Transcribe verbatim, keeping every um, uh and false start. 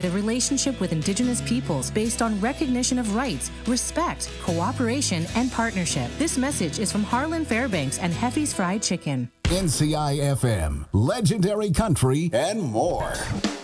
The relationship with Indigenous peoples based on recognition of rights, respect, cooperation, and partnership. This message is from Harlan Fairbanks and Heffy's Fried Chicken. N C I F M, legendary country, and more.